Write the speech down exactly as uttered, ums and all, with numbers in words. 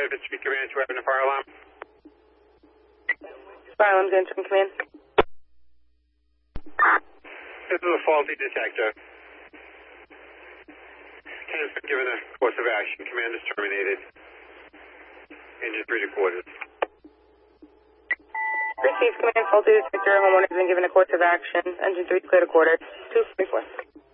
Bedford Street Command, two having a fire alarm. Fire alarm's answering command. This is a faulty detector. Can't been given a course of action. Command is terminated. Engine three to quarters. Received command, faulty detector. Homeowner has been given a course of action. Engine three clear to quarters. two forty-four.